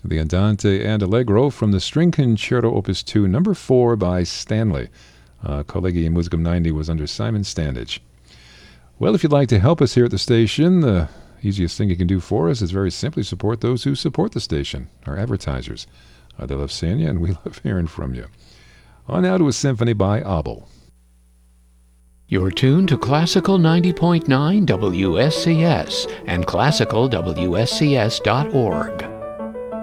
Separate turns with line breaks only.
the Andante and Allegro from the String Concerto Opus 2, number 4 by Stanley. Collegium Musicum 90 was under Simon Standage. Well, if you'd like to help us here at the station, the easiest thing you can do for us is very simply support those who support the station, our advertisers. They love seeing you, and we love hearing from you. On now to a symphony by Abel.
You're tuned to Classical 90.9 WSCS and classicalwscs.org.